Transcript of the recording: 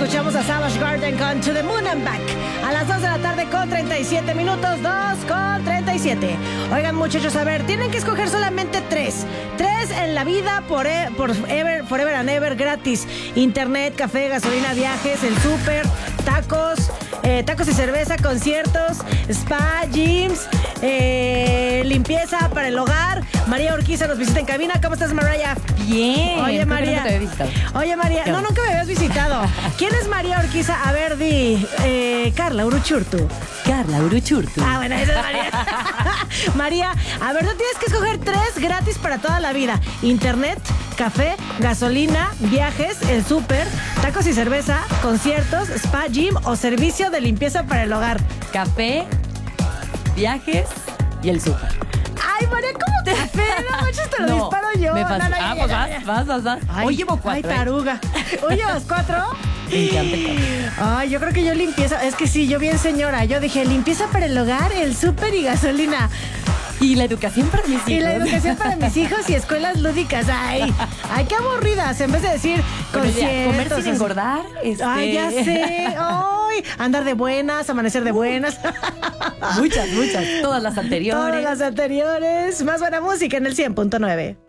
escuchamos a Savage Garden con To the Moon and Back. A las 2 de la tarde con 37 minutos, 2 con 37. Oigan, muchachos, a ver, tienen que escoger solamente 3. 3 en la vida forever and ever, gratis. Internet, café, gasolina, viajes, el súper, tacos y cerveza, conciertos, spa, gyms, limpieza para el hogar. María Urquiza nos visita en cabina. ¿Cómo estás, Mariah? Bien. Oye, María. Nunca te había visitado. Oye, María. No, nunca me habías visitado. ¿Quién es María Urquiza? A ver, di. Carla Uruchurtu. Carla Uruchurtu. Ah, bueno, esa es María. María, a ver, tú tienes que escoger 3 gratis para toda la vida. Internet, café, gasolina, viajes, el súper, tacos y cerveza, conciertos, spa, gym o servicio de limpieza para el hogar. Café, viajes y el súper. Ay, María, ¿cómo te café? No manches, te lo disparo yo. Me pasa. No, Pues ya. vas. Ay, Hoy llevo 4. Ay, taruga. ¿Hoy llevas 4? Me encanta el 4. Ay, yo creo que yo limpieza. Es que sí, yo bien señora. Yo dije limpieza para el hogar, el súper y gasolina. Y la educación para mis hijos. Y la educación para mis hijos y escuelas lúdicas. Ay, qué aburridas. En vez de decir conciertos. Comer sin engordar. Ay, ya sé. Ay, andar de buenas, amanecer de buenas. Muchas. Todas las anteriores. Todas las anteriores. Más buena música en el 100.9.